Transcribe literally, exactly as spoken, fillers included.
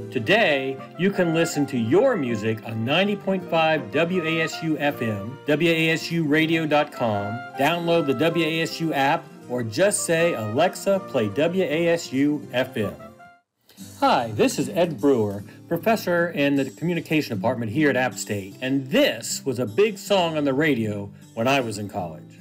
Today, you can listen to your music on ninety point five W A S U F M, W A S U radio dot com, download the W A S U app, or just say, Alexa, play W A S U F M. Hi, this is Ed Brewer, professor in the communication department here at App State, and this was a big song on the radio when I was in college.